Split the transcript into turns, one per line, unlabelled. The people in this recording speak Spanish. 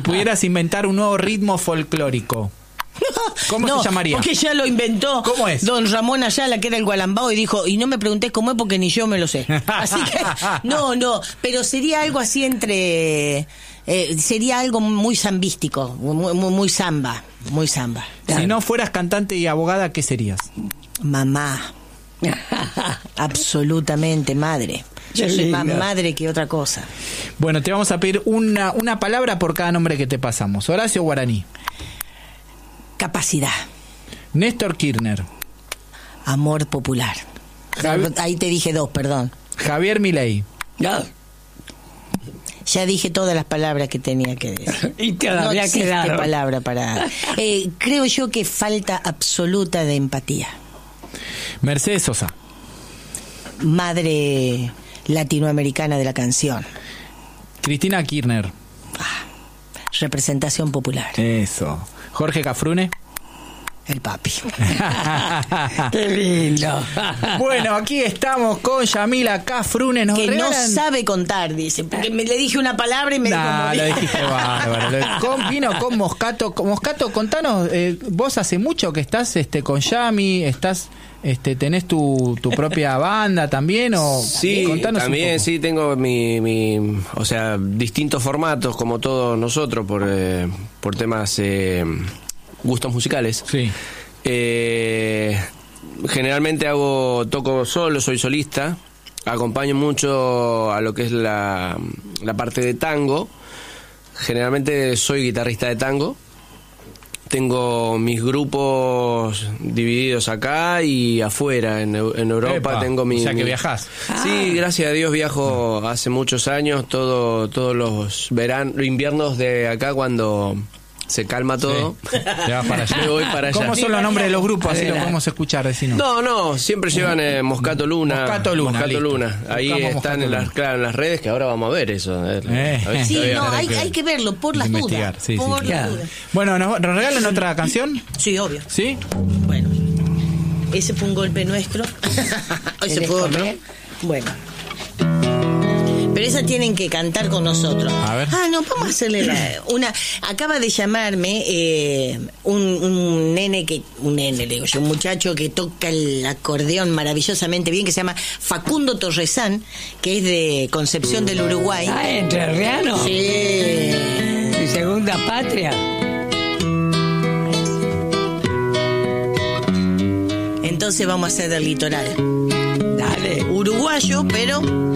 pudieras inventar un nuevo ritmo folclórico, ¿cómo se llamaría?
Porque ya lo inventó.
¿Cómo es?
Don Ramón Ayala, que era el gualambao, y dijo, y no me preguntés cómo es porque ni yo me lo sé. Así que, no, pero sería algo así entre... sería algo muy zambístico, muy samba, muy samba.
Si no fueras cantante y abogada, ¿qué serías?
Mamá. Absolutamente madre. Yo soy más madre que otra cosa.
Bueno, te vamos a pedir una palabra por cada nombre que te pasamos. Horacio Guaraní.
Capacidad.
Néstor Kirchner.
Amor popular. Ahí te dije 2, perdón.
Javier Milei.
Ya dije todas las palabras que tenía que decir.
Y te había
existe
quedado
palabra para... creo yo que falta absoluta de empatía.
Mercedes Sosa.
Madre latinoamericana de la canción.
Cristina Kirchner.
Representación popular.
Eso. Jorge Cafrune.
El papi.
Qué lindo.
Bueno, aquí estamos con Yamila Cafrune. Nos
que
regalan...
no sabe contar, dice. Porque le dije una palabra y me dijo...
lo dijiste bárbaro. Vino con Moscato. Moscato, contanos, vos hace mucho que estás con Yami, tenés tu propia banda también, o
sí,
contanos
también sí tengo mi o sea, distintos formatos como todos nosotros por temas gustos musicales.
Sí.
Generalmente toco solo, soy solista, acompaño mucho a lo que es la parte de tango. Generalmente soy guitarrista de tango. Tengo mis grupos divididos acá y afuera, en Europa.
Epa,
tengo mi...
O sea que viajás.
Sí, gracias a Dios viajo hace muchos años, todos los inviernos de acá cuando se calma todo.
Sí. Te vas para allá.
Me voy para allá.
¿Cómo son los nombres de los grupos? Así lo podemos escuchar, decinos.
No, siempre llevan Moscato Luna.
Moscato Luna.
Ahí
Buscamos
están
Moscato
en las redes, que ahora vamos a ver eso.
Sí, hay que verlo, por las dudas.
Sí,
por las dudas.
Bueno, ¿nos regalan otra canción?
Sí, obvio.
¿Sí?
Bueno, ese fue un golpe nuestro. Ese fue otro. Bueno. Pero esa tienen que cantar con nosotros.
A ver.
No, vamos a hacerle una... Acaba de llamarme un nene, le digo yo, un muchacho que toca el acordeón maravillosamente bien, que se llama Facundo Torresán, que es de Concepción del Uruguay.
¿Entrerriano?
Sí.
Mi segunda patria.
Entonces vamos a hacer del litoral.
Dale.
Uruguayo, pero